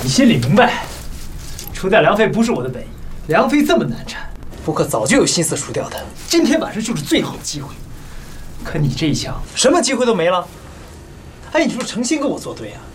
你心里明白，除掉梁飞不是我的本意。梁飞这么难缠，不可早就有心思除掉他。今天晚上就是最好的机会。可你这一枪，什么机会都没了。哎，你是不是诚心跟我作对啊？